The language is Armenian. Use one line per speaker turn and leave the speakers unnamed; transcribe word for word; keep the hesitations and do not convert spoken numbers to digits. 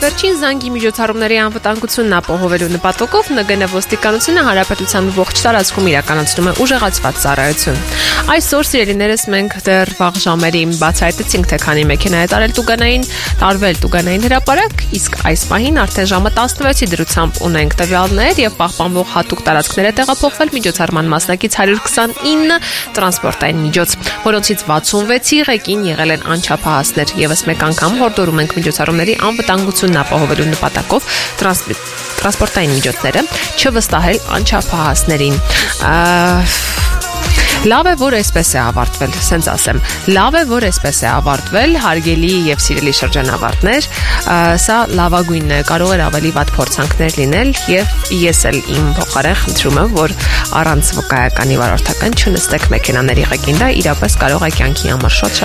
Վերջին զանգի միջոցառումների անվտանգությունն ապահովելու նպատակով Ն Գ Ն ոստիկանությունը հանրապետության ողջ տարածքում իրականացնում է ուժեղացված ծառայություն։ Այսօր, սիրելիներս, մենք դեռ վաղ ժամերին բացահայտեցինք, թե քանի մեքենա է տարել Տուգանային, տարվել Տուգանային հրապարակ, իսկ այս պահին արդեն ժամը տասնվեցի դրությամբ ունենք տվյալներ եւ պահպանվող հատուկ տարածքներ է տեղափոխվել միջոցառման մասնակից հարյուր քսանինը տրանսպորտային միջոց, որոնցից վաթսունվեցի ղեկին եղել են անչափահասներ։ Եվս մեկ անգամ հորդորում ենք միջոցառումների անվտանգությունն ապահովելու նպատակով տրանսպորտային միջոցները չվստահել անչափահասներին։ Լավ է, որ այսպես է ավարտվել, սենց ասեմ։ Լավ է, որ այսպես է ավարտվել, հարգելի եւ սիրելի շրջանավարտներ, սա լավագույնն է, կարող էր ավելի վատ փորձանքներ լինել եւ ես էլ իմ փոխարեն խնդրում եմ, որ առանց վկայականի վարորդական չնստեք մեքենաների ղեկին, դա իրապես կարող է կյանքի համար շատ